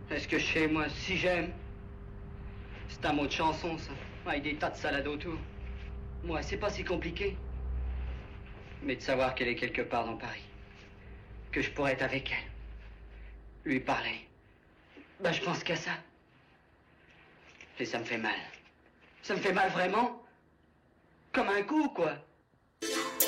Est-ce que chez moi, si j'aime? C'est un mot de chanson, ça. Avec des tas de salades autour. Moi, c'est pas si compliqué. Mais de savoir qu'elle est quelque part dans Paris. Que je pourrais être avec elle. Lui parler. Ben, je pense qu'à ça. Et ça me fait mal. Ça me fait mal vraiment. Comme un coup, quoi.